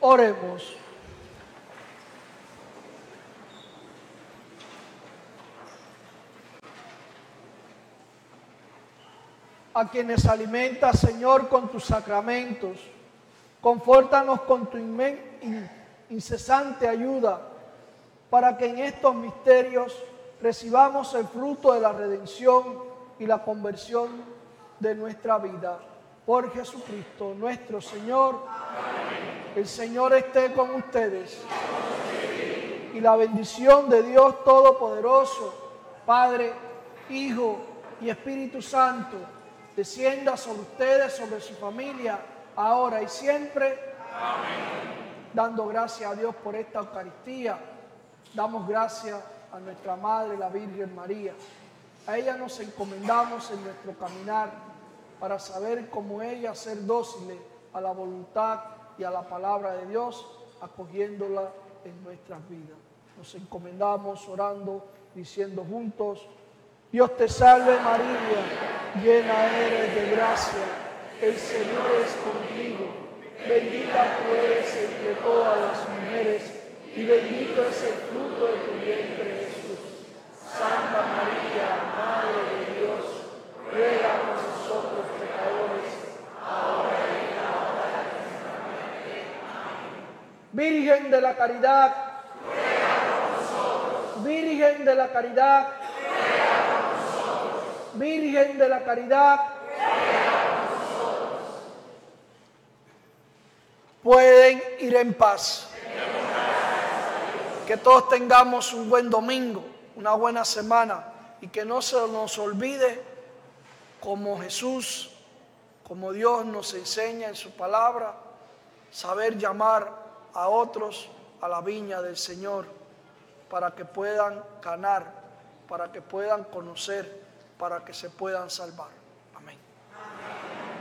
Oremos. A quienes alimentas, Señor, con tus sacramentos, confórtanos con tu incesante ayuda, para que en estos misterios recibamos el fruto de la redención y la conversión de nuestra vida. Por Jesucristo nuestro Señor. Amén. El Señor esté con ustedes. Y la bendición de Dios Todopoderoso, Padre, Hijo y Espíritu Santo, descienda sobre ustedes, sobre su familia, ahora y siempre. Amén. Dando gracias a Dios por esta Eucaristía, damos gracias a nuestra Madre, la Virgen María. A ella nos encomendamos en nuestro caminar para saber cómo ella ser dóciles a la voluntad y a la palabra de Dios, acogiéndola en nuestras vidas. Nos encomendamos orando, diciendo juntos: Dios te salve María, llena eres de gracia, el Señor es contigo, bendita tú eres entre todas las mujeres, y bendito es el fruto de tu vientre Jesús. Santa María, Madre de Dios, ruega por nosotros pecadores, ahora y en la hora de nuestra muerte. Amén. Virgen de la Caridad, ruega por nosotros. Virgen de la Caridad, ruega por nosotros. Virgen de la Caridad, ruega por nosotros. Pueden ir en paz. Que todos tengamos un buen domingo, una buena semana, y que no se nos olvide, como Jesús, como Dios nos enseña en su palabra, saber llamar a otros a la viña del Señor, para que puedan ganar, para que puedan conocer, para que se puedan salvar.